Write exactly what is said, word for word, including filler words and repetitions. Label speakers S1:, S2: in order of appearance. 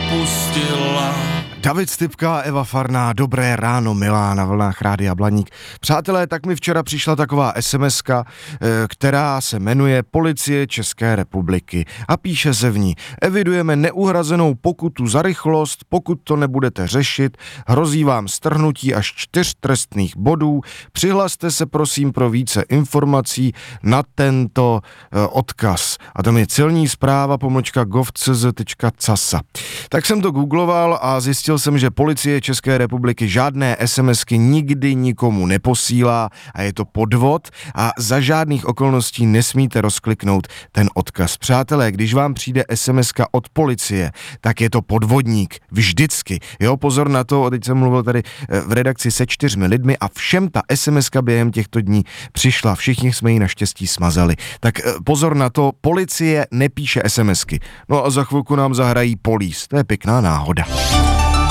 S1: opustila.
S2: David Stypka, Eva Farná, dobré ráno, milá, na vlnách Rádia Blaník. Přátelé, tak mi včera přišla taková esemeska, která se jmenuje Policie České republiky a píše se v ní: evidujeme neuhrazenou pokutu za rychlost, pokud to nebudete řešit, hrozí vám strhnutí až čtyř trestných bodů, přihlaste se prosím pro více informací na tento uh, odkaz. A tam je celní zpráva pomlčka gov tečka cz tečka casa. Tak jsem to googloval a zjistil jsem, že Policie České republiky žádné SMSky nikdy nikomu neposílá a je to podvod a za žádných okolností nesmíte rozkliknout ten odkaz. Přátelé, když vám přijde SMSka od policie, tak je to podvodník. Vždycky. Jo, pozor na to, teď jsem mluvil tady v redakci se čtyřmi lidmi a všem ta SMSka během těchto dní přišla. Všichni jsme ji naštěstí smazali. Tak pozor na to, policie nepíše SMSky. No a za chvilku nám zahrají Police. To je pěkná náhoda.